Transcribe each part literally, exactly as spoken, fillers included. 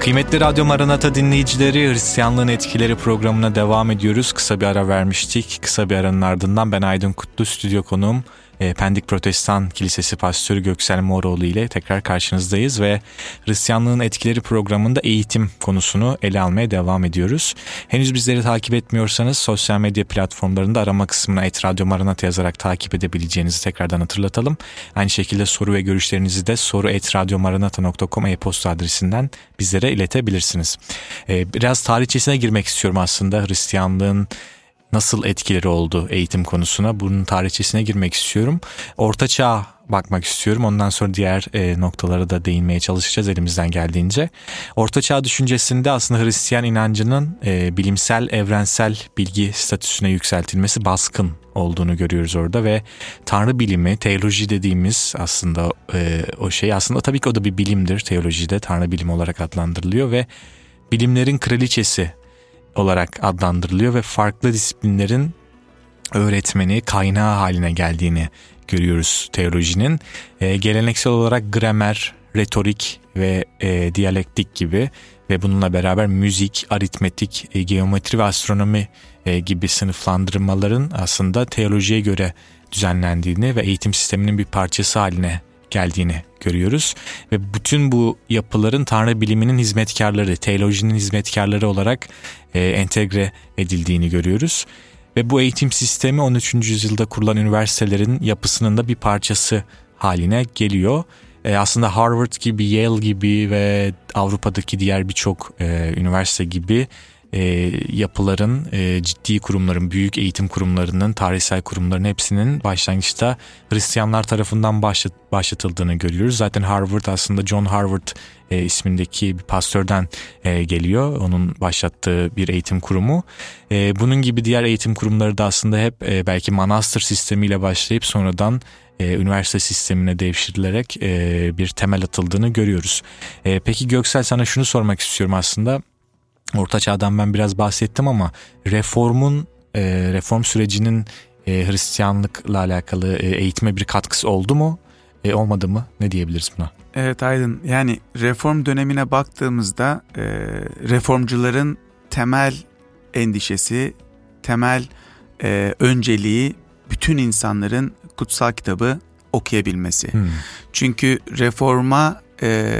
Kıymetli Radyo Maranata dinleyicileri, Hristiyanlığın Etkileri programına devam ediyoruz. Kısa bir ara vermiştik. Kısa bir aranın ardından ben Aydın Kutlu, stüdyo konuğum Pendik Protestan Kilisesi Pastörü Göksel Moroğlu ile tekrar karşınızdayız ve Hristiyanlığın Etkileri programında eğitim konusunu ele almaya devam ediyoruz. Henüz bizleri takip etmiyorsanız sosyal medya platformlarında arama kısmına et radyo maranata yazarak takip edebileceğinizi tekrardan hatırlatalım. Aynı şekilde soru ve görüşlerinizi de soru et radyo maranata nokta com e-posta adresinden bizlere iletebilirsiniz. Biraz tarihçesine girmek istiyorum aslında Hristiyanlığın nasıl etkileri oldu eğitim konusuna. Bunun tarihçesine girmek istiyorum. Orta Çağ'a bakmak istiyorum. Ondan sonra diğer e, noktalara da değinmeye çalışacağız elimizden geldiğince. Orta Çağ düşüncesinde aslında Hristiyan inancının e, bilimsel, evrensel bilgi statüsüne yükseltilmesi baskın olduğunu görüyoruz orada ve Tanrı bilimi, teoloji dediğimiz aslında e, o şey aslında tabii ki o da bir bilimdir. Teolojide Tanrı bilimi olarak adlandırılıyor ve bilimlerin kraliçesi olarak adlandırılıyor ve farklı disiplinlerin öğretmeni, kaynağı haline geldiğini görüyoruz teolojinin. E, geleneksel olarak gramer, retorik ve e, diyalektik gibi ve bununla beraber müzik, aritmetik, e, geometri ve astronomi e, gibi sınıflandırmaların aslında teolojiye göre düzenlendiğini ve eğitim sisteminin bir parçası haline geldiğini görüyoruz. Ve bütün bu yapıların Tanrı biliminin hizmetkarları, teolojinin hizmetkarları olarak e, entegre edildiğini görüyoruz. Ve bu eğitim sistemi on üçüncü yüzyılda kurulan üniversitelerin yapısının da bir parçası haline geliyor. E, aslında Harvard gibi, Yale gibi ve Avrupa'daki diğer birçok e, üniversite gibi E, yapıların, e, ciddi kurumların, büyük eğitim kurumlarının, tarihsel kurumların hepsinin başlangıçta Hristiyanlar tarafından başlat, başlatıldığını görüyoruz. Zaten Harvard aslında John Harvard e, ismindeki bir pastörden e, geliyor. Onun başlattığı bir eğitim kurumu. E, bunun gibi diğer eğitim kurumları da aslında hep e, belki manastır sistemiyle başlayıp sonradan e, üniversite sistemine devşirilerek e, bir temel atıldığını görüyoruz. E, peki Göksel, sana şunu sormak istiyorum aslında. Orta Çağ'dan ben biraz bahsettim ama reformun, e, reform sürecinin e, Hristiyanlıkla alakalı e, eğitime bir katkısı oldu mu? E, olmadı mı? Ne diyebiliriz buna? Evet Aydın, yani reform dönemine baktığımızda e, reformcuların temel endişesi, temel e, önceliği bütün insanların kutsal kitabı okuyabilmesi. Hmm. Çünkü reforma e,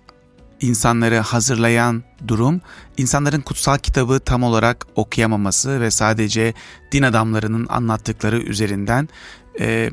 insanları hazırlayan durum, insanların kutsal kitabı tam olarak okuyamaması ve sadece din adamlarının anlattıkları üzerinden e,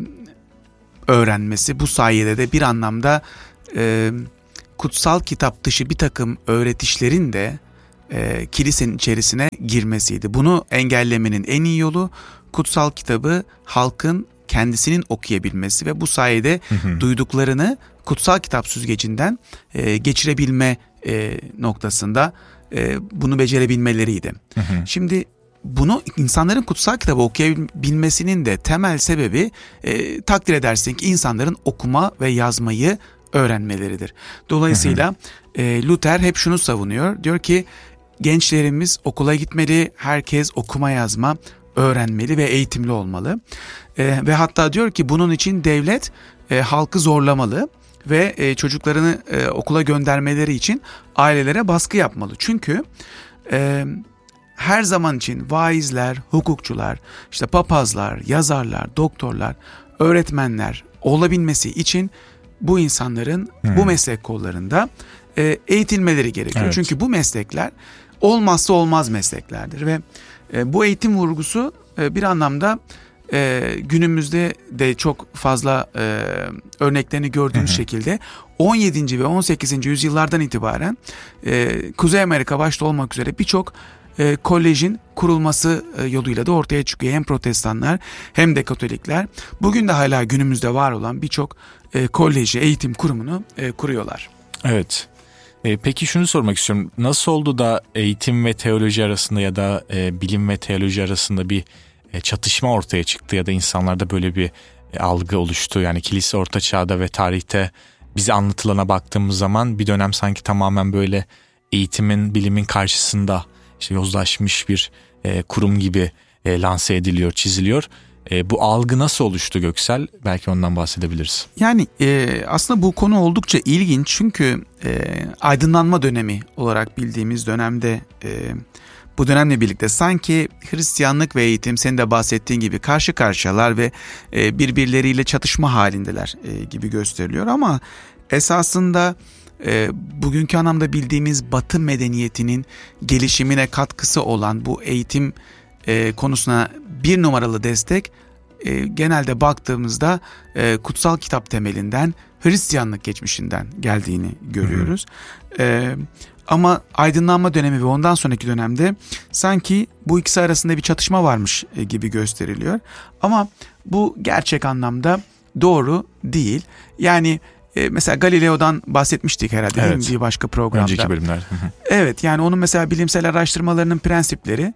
öğrenmesi. Bu sayede de bir anlamda e, kutsal kitap dışı bir takım öğretişlerin de e, kilisenin içerisine girmesiydi. Bunu engellemenin en iyi yolu kutsal kitabı halkın kendisinin okuyabilmesi ve bu sayede hı hı. duyduklarını kutsal kitap süzgecinden e, geçirebilme e, noktasında e, bunu becerebilmeleriydi. Hı hı. Şimdi bunu insanların kutsal kitabı okuyabilmesinin de temel sebebi e, takdir edersin ki insanların okuma ve yazmayı öğrenmeleridir. Dolayısıyla hı hı. E, Luther hep şunu savunuyor. Diyor ki gençlerimiz okula gitmeli, herkes okuma yazma öğrenmeli ve eğitimli olmalı. E, ve hatta diyor ki bunun için devlet e, halkı zorlamalı ve e, çocuklarını e, okula göndermeleri için ailelere baskı yapmalı. Çünkü e, her zaman için vaizler, hukukçular, işte papazlar, yazarlar, doktorlar, öğretmenler olabilmesi için bu insanların hmm. bu meslek kollarında e, eğitilmeleri gerekiyor. Evet. Çünkü bu meslekler olmazsa olmaz mesleklerdir ve e, bu eğitim vurgusu e, bir anlamda e, günümüzde de çok fazla e, örneklerini gördüğümüz hı hı. şekilde on yedinci ve on sekizinci yüzyıllardan itibaren e, Kuzey Amerika başta olmak üzere birçok e, kolejin kurulması e, yoluyla da ortaya çıkıyor. Hem protestanlar hem de katolikler bugün de hala günümüzde var olan birçok e, koleji, eğitim kurumunu e, kuruyorlar. Evet. E, peki şunu sormak istiyorum. Nasıl oldu da eğitim ve teoloji arasında ya da e, bilim ve teoloji arasında bir e, çatışma ortaya çıktı ya da insanlarda böyle bir e, algı oluştu? Yani kilise Orta Çağ'da ve tarihte bize anlatılana baktığımız zaman bir dönem sanki tamamen böyle eğitimin, bilimin karşısında işte yozlaşmış bir e, kurum gibi e, lanse ediliyor, çiziliyor. E, bu algı nasıl oluştu Göksel? Belki ondan bahsedebiliriz. Yani e, aslında bu konu oldukça ilginç çünkü e, aydınlanma dönemi olarak bildiğimiz dönemde e, bu dönemle birlikte sanki Hristiyanlık ve eğitim senin de bahsettiğin gibi karşı karşıyalar ve e, birbirleriyle çatışma halindeler e, gibi gösteriliyor ama esasında e, bugünkü anlamda bildiğimiz Batı medeniyetinin gelişimine katkısı olan bu eğitim e, konusuna bir numaralı destek e, genelde baktığımızda e, kutsal kitap temelinden, Hristiyanlık geçmişinden geldiğini görüyoruz. Hı hı. E, ama aydınlanma dönemi ve ondan sonraki dönemde sanki bu ikisi arasında bir çatışma varmış e, gibi gösteriliyor. Ama bu gerçek anlamda doğru değil. Yani e, mesela Galileo'dan bahsetmiştik herhalde, evet, değil mi? Bir başka programda. Önceki bölümler. Evet, yani onun mesela bilimsel araştırmalarının prensipleri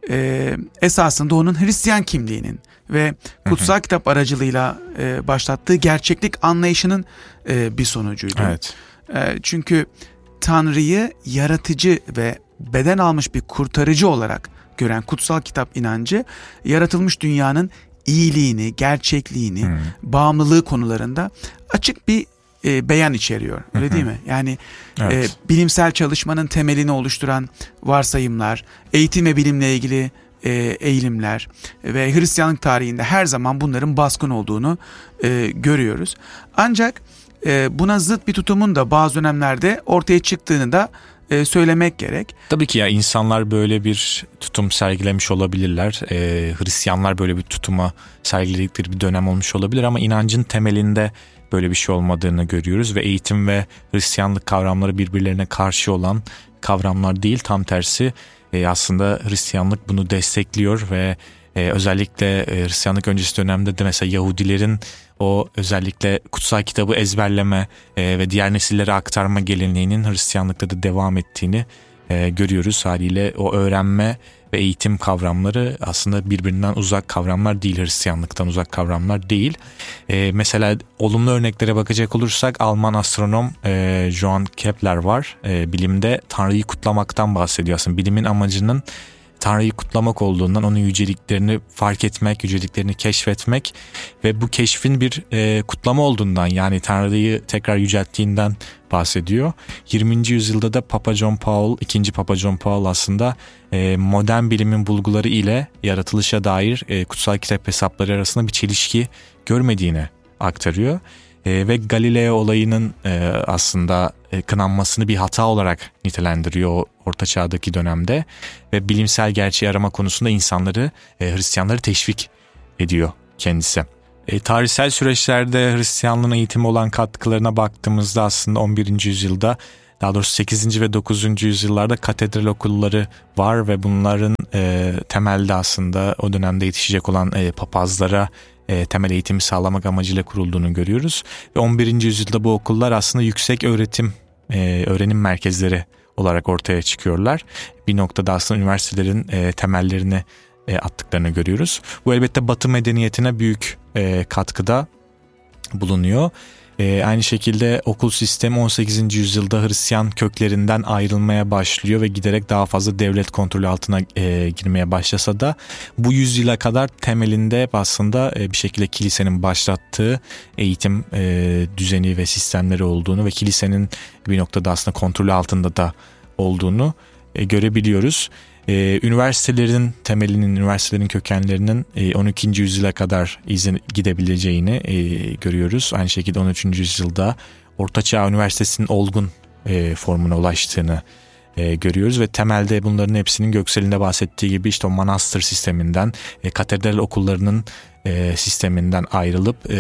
e, esasında onun Hristiyan kimliğinin ve kutsal kitap aracılığıyla e, başlattığı gerçeklik anlayışının e, bir sonucuydu. Evet. E, çünkü Tanrı'yı yaratıcı ve beden almış bir kurtarıcı olarak gören kutsal kitap inancı, yaratılmış dünyanın iyiliğini, gerçekliğini, hmm. bağımlılığı konularında açık bir e, beyan içeriyor. Öyle değil mi? Yani evet. e, bilimsel çalışmanın temelini oluşturan varsayımlar, eğitim ve bilimle ilgili e, eğilimler ve Hristiyanlık tarihinde her zaman bunların baskın olduğunu e, görüyoruz. Ancak e, buna zıt bir tutumun da bazı dönemlerde ortaya çıktığını da e, söylemek gerek. Tabii ki ya, insanlar böyle bir tutum sergilemiş olabilirler. E, Hristiyanlar böyle bir tutuma sergiledikleri bir dönem olmuş olabilir ama inancın temelinde böyle bir şey olmadığını görüyoruz ve eğitim ve Hristiyanlık kavramları birbirlerine karşı olan kavramlar değil, tam tersi. E, aslında Hristiyanlık bunu destekliyor ve e, özellikle e, Hristiyanlık öncesi dönemde de mesela Yahudilerin o özellikle kutsal kitabı ezberleme e, ve diğer nesillere aktarma geleneğinin Hristiyanlıkta da devam ettiğini e, görüyoruz. Haliyle o öğrenme ve eğitim kavramları aslında birbirinden uzak kavramlar değil, Hristiyanlıktan uzak kavramlar değil. E, mesela olumlu örneklere bakacak olursak Alman astronom e, Johann Kepler var. E, bilimde Tanrı'yı kutlamaktan bahsediyor. Aslında bilimin amacının Tanrı'yı kutlamak olduğundan, onun yüceliklerini fark etmek, yüceliklerini keşfetmek ve bu keşfin bir e, kutlama olduğundan, yani Tanrı'yı tekrar yücelttiğinden bahsediyor. yirminci yüzyılda da Papa John Paul, ikinci Papa John Paul aslında e, modern bilimin bulguları ile yaratılışa dair e, kutsal kitap hesapları arasında bir çelişki görmediğini aktarıyor. E, ve Galileo olayının e, aslında e, kınanmasını bir hata olarak nitelendiriyor o Orta Çağ'daki dönemde ve bilimsel gerçeği arama konusunda insanları, e, Hristiyanları teşvik ediyor kendisi. E, tarihsel süreçlerde Hristiyanlığın eğitimi olan katkılarına baktığımızda aslında on birinci yüzyılda, daha doğrusu sekizinci ve dokuzuncu yüzyıllarda katedral okulları var ve bunların e, temelde aslında o dönemde yetişecek olan e, papazlara E, temel eğitimi sağlamak amacıyla kurulduğunu görüyoruz. Ve on birinci yüzyılda bu okullar aslında yüksek öğretim, e, öğrenim merkezleri olarak ortaya çıkıyorlar. Bir noktada aslında üniversitelerin e, temellerini e, attıklarını görüyoruz. Bu elbette Batı medeniyetine büyük e, katkıda bulunuyor. E, aynı şekilde okul sistemi on sekizinci yüzyılda Hristiyan köklerinden ayrılmaya başlıyor ve giderek daha fazla devlet kontrolü altına e, girmeye başlasa da bu yüzyıla kadar temelinde aslında e, bir şekilde kilisenin başlattığı eğitim e, düzeni ve sistemleri olduğunu ve kilisenin bir noktada aslında kontrolü altında da olduğunu e, görebiliyoruz. Ee, üniversitelerin temelinin, üniversitelerin kökenlerinin e, on ikinci yüzyıla kadar izin gidebileceğini e, görüyoruz. Aynı şekilde on üçüncü yüzyılda Ortaçağ Üniversitesi'nin olgun e, formuna ulaştığını e, görüyoruz ve temelde bunların hepsinin Göksel'in de bahsettiği gibi işte o manastır sisteminden, e, katedral okullarının e, sisteminden ayrılıp e,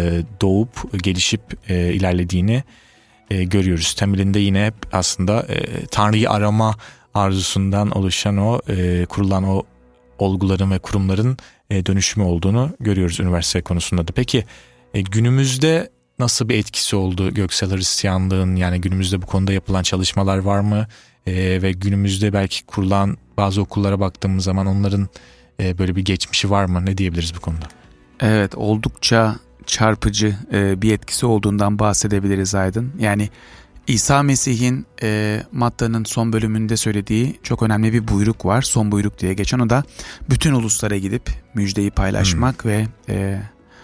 doğup gelişip e, ilerlediğini e, görüyoruz. Temelinde yine hep aslında e, Tanrı'yı arama arzusundan oluşan o e, kurulan o olguların ve kurumların e, dönüşümü olduğunu görüyoruz üniversite konusunda da. Peki e, günümüzde nasıl bir etkisi oldu Göksel Hristiyanlığın? Yani günümüzde bu konuda yapılan çalışmalar var mı? E, ve günümüzde belki kurulan bazı okullara baktığımız zaman onların e, böyle bir geçmişi var mı? Ne diyebiliriz bu konuda? Evet, oldukça çarpıcı e, bir etkisi olduğundan bahsedebiliriz Aydın. Yani İsa Mesih'in e, Matta'nın son bölümünde söylediği çok önemli bir buyruk var. Son buyruk diye geçen, o da bütün uluslara gidip müjdeyi paylaşmak hmm. ve e,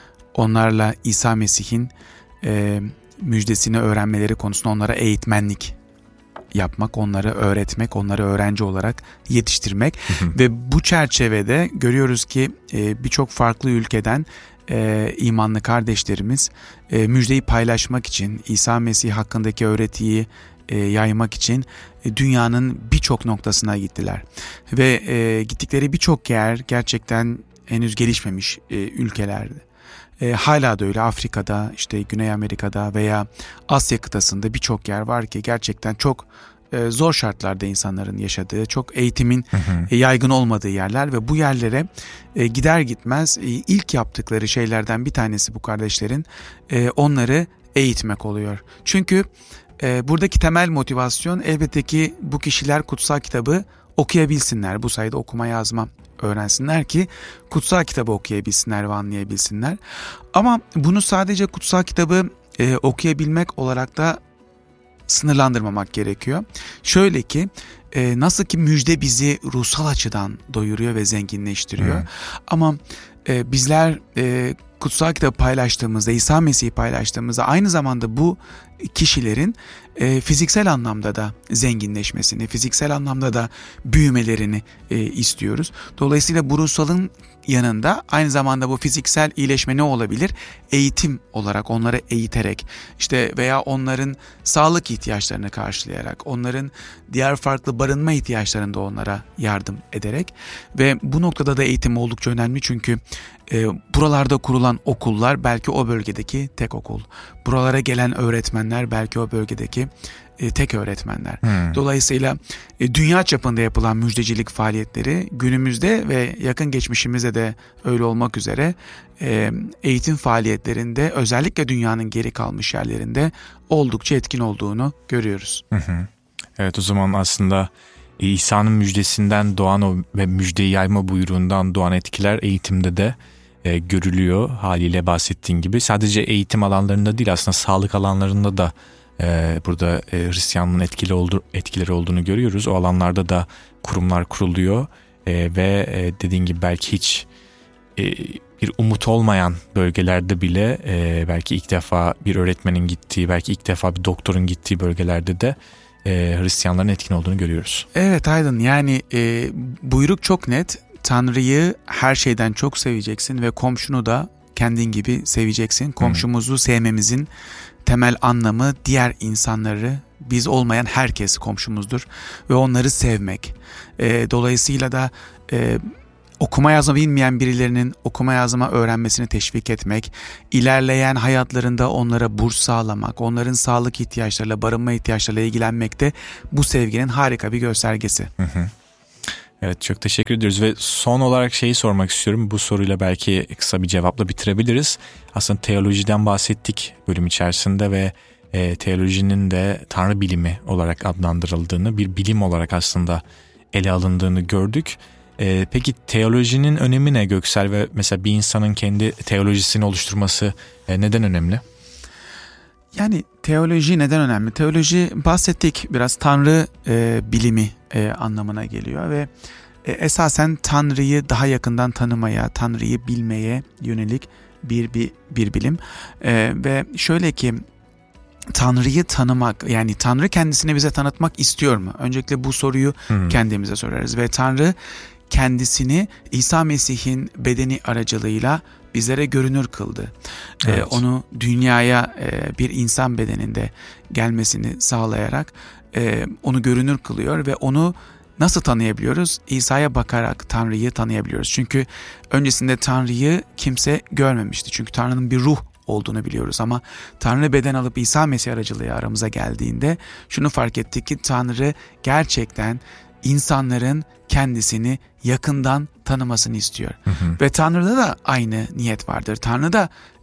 onlarla İsa Mesih'in e, müjdesini öğrenmeleri konusunda onlara eğitmenlik yapmak, onları öğretmek, onları öğrenci olarak yetiştirmek. Ve bu çerçevede görüyoruz ki e, birçok farklı ülkeden e, imanlı kardeşlerimiz e, müjdeyi paylaşmak için, İsa Mesih hakkındaki öğretiyi e, yaymak için e, dünyanın birçok noktasına gittiler. Ve e, gittikleri birçok yer gerçekten henüz gelişmemiş e, ülkelerdi. E, hala da öyle. Afrika'da, işte Güney Amerika'da veya Asya kıtasında birçok yer var ki gerçekten çok e, zor şartlarda insanların yaşadığı, çok eğitimin hı hı. E, yaygın olmadığı yerler ve bu yerlere e, gider gitmez e, ilk yaptıkları şeylerden bir tanesi bu kardeşlerin e, onları eğitmek oluyor. Çünkü e, buradaki temel motivasyon elbette ki bu kişiler kutsal kitabı okuyabilsinler. Bu sayede okuma yazma öğrensinler ki kutsal kitabı okuyabilsinler ve anlayabilsinler. Ama bunu sadece kutsal kitabı e, okuyabilmek olarak da sınırlandırmamak gerekiyor. Şöyle ki e, nasıl ki müjde bizi ruhsal açıdan doyuruyor ve zenginleştiriyor. Hmm. Ama e, bizler e, kutsal kitabı paylaştığımızda, İsa Mesih'i paylaştığımızda aynı zamanda bu kişilerin e, fiziksel anlamda da zenginleşmesini, fiziksel anlamda da büyümelerini e, istiyoruz. Dolayısıyla bu ruhsalın yanında aynı zamanda bu fiziksel iyileşme ne olabilir? Eğitim olarak, onları eğiterek, işte veya onların sağlık ihtiyaçlarını karşılayarak, onların diğer farklı barınma ihtiyaçlarını da onlara yardım ederek ve bu noktada da eğitim oldukça önemli çünkü e, buralarda kurulan okullar belki o bölgedeki tek okul. Buralara gelen öğretmenler belki o bölgedeki e, tek öğretmenler. Hmm. Dolayısıyla e, dünya çapında yapılan müjdecilik faaliyetleri günümüzde ve yakın geçmişimizde de öyle olmak üzere e, eğitim faaliyetlerinde özellikle dünyanın geri kalmış yerlerinde oldukça etkin olduğunu görüyoruz. Hı hı. Evet, o zaman aslında İsa'nın müjdesinden doğan o ve müjdeyi yayma buyruğundan doğan etkiler eğitimde de e, görülüyor haliyle bahsettiğin gibi. Sadece eğitim alanlarında değil, aslında sağlık alanlarında da e, burada e, Hristiyanlığın etkili oldu, etkileri olduğunu görüyoruz. O alanlarda da kurumlar kuruluyor e, ve e, dediğin gibi belki hiç e, bir umut olmayan bölgelerde bile e, belki ilk defa bir öğretmenin gittiği, belki ilk defa bir doktorun gittiği bölgelerde de e, Hristiyanların etkin olduğunu görüyoruz. Evet Aydın, yani e, buyruk çok net. Tanrı'yı her şeyden çok seveceksin ve komşunu da kendin gibi seveceksin. Komşumuzu hmm. sevmemizin temel anlamı diğer insanları, biz olmayan herkes komşumuzdur ve onları sevmek. E, dolayısıyla da e, okuma yazma bilmeyen birilerinin okuma yazma öğrenmesini teşvik etmek, ilerleyen hayatlarında onlara burs sağlamak, onların sağlık ihtiyaçlarıyla, barınma ihtiyaçlarıyla ilgilenmek de bu sevginin harika bir göstergesi. Hı hı. Evet, çok teşekkür ediyoruz ve son olarak şeyi sormak istiyorum. Bu soruyla belki kısa bir cevapla bitirebiliriz. Aslında teolojiden bahsettik bölüm içerisinde ve e, teolojinin de Tanrı bilimi olarak adlandırıldığını, bir bilim olarak aslında ele alındığını gördük. E, peki teolojinin önemi ne Göksel ve mesela bir insanın kendi teolojisini oluşturması e, neden önemli? Yani teoloji neden önemli? Teoloji, bahsettik biraz, Tanrı e, bilimi e, anlamına geliyor ve e, esasen Tanrı'yı daha yakından tanımaya, Tanrı'yı bilmeye yönelik bir bir, bir bilim. E, ve şöyle ki Tanrı'yı tanımak, yani Tanrı kendisini bize tanıtmak istiyor mu? Öncelikle bu soruyu hmm. kendimize sorarız ve Tanrı kendisini İsa Mesih'in bedeni aracılığıyla bizlere görünür kıldı. Evet. Ee, onu dünyaya e, bir insan bedeninde gelmesini sağlayarak e, onu görünür kılıyor ve onu nasıl tanıyabiliyoruz? İsa'ya bakarak Tanrı'yı tanıyabiliyoruz. Çünkü öncesinde Tanrı'yı kimse görmemişti. Çünkü Tanrı'nın bir ruh olduğunu biliyoruz ama Tanrı beden alıp İsa Mesih aracılığıyla aramıza geldiğinde şunu fark ettik ki Tanrı gerçekten insanların kendisini yakından tanımasını istiyor. Hı hı. Ve Tanrı'da da aynı niyet vardır. Tanrı da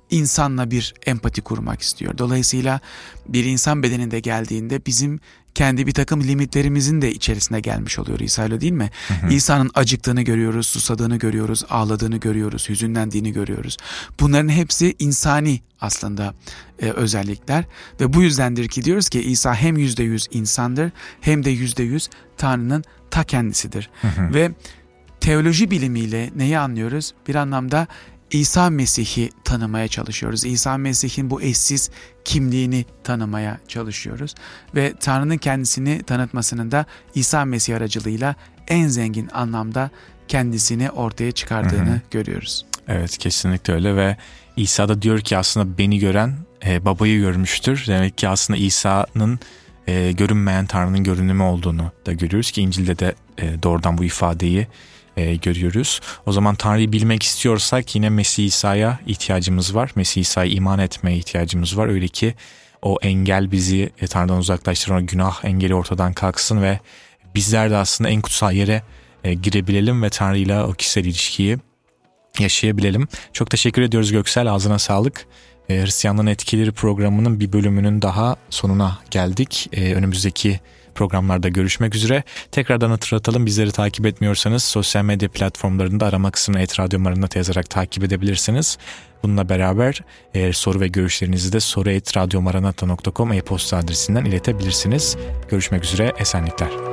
insanla bir empati kurmak istiyor. Dolayısıyla bir insan bedeninde geldiğinde bizim kendi bir takım limitlerimizin de içerisine gelmiş oluyor İsa, öyle değil mi? Hı hı. İsa'nın acıktığını görüyoruz, susadığını görüyoruz, ağladığını görüyoruz, hüzünlendiğini görüyoruz. Bunların hepsi insani aslında e, özellikler ve bu yüzdendir ki diyoruz ki İsa hem yüzde yüz insandır hem de yüzde yüz Tanrı'nın ta kendisidir. Hı hı. Ve teoloji bilimiyle neyi anlıyoruz? Bir anlamda İsa Mesih'i tanımaya çalışıyoruz. İsa Mesih'in bu eşsiz kimliğini tanımaya çalışıyoruz. Ve Tanrı'nın kendisini tanıtmasının da İsa Mesih aracılığıyla en zengin anlamda kendisini ortaya çıkardığını hı hı. görüyoruz. Evet, kesinlikle öyle ve İsa da diyor ki aslında beni gören e, babayı görmüştür. Demek ki aslında İsa'nın e, görünmeyen Tanrı'nın görünümü olduğunu da görüyoruz ki İncil'de de e, doğrudan bu ifadeyi E, görüyoruz. O zaman Tanrı'yı bilmek istiyorsak yine Mesih İsa'ya ihtiyacımız var. Mesih İsa'ya iman etmeye ihtiyacımız var. Öyle ki o engel bizi e, Tanrı'dan uzaklaştıran o günah engeli ortadan kalksın ve bizler de aslında en kutsal yere e, girebilelim ve Tanrı'yla o kişisel ilişkiyi yaşayabilelim. Çok teşekkür ediyoruz Göksel. Ağzına sağlık. E, Hristiyanlığın Etkileri programının bir bölümünün daha sonuna geldik. E, önümüzdeki programlarda görüşmek üzere. Tekrardan hatırlatalım, bizleri takip etmiyorsanız sosyal medya platformlarında arama kısmına et radyo maranata yazarak takip edebilirsiniz. Bununla beraber eğer soru ve görüşlerinizi de soru et radyo maranata nokta com e-posta adresinden iletebilirsiniz. Görüşmek üzere, esenlikler.